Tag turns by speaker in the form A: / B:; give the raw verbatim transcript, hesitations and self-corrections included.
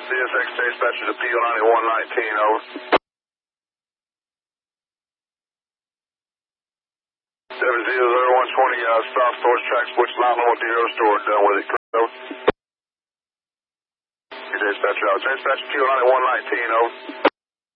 A: C S X dispatcher to P O ninety-one nineteen, over. seven zero zero one twenty, uh, stop storage track, switch line on zero store, done with it, over. Dispatcher out. Dispatcher P O ninety-one nineteen, over.